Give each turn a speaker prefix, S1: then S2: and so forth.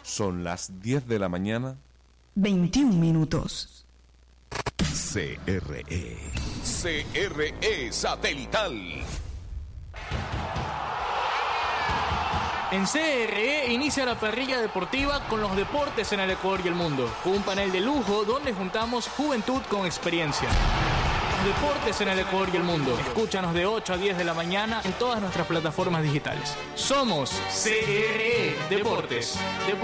S1: Son las 10 de la mañana.
S2: 21 minutos.
S3: CRE Satelital.
S4: En CRE inicia la parrilla deportiva con los deportes en el Ecuador y el mundo, con un panel de lujo donde juntamos juventud con experiencia. Los deportes en el Ecuador y el mundo. Escúchanos de 8 a 10 de la mañana en todas nuestras plataformas digitales. Somos CRE Deportes.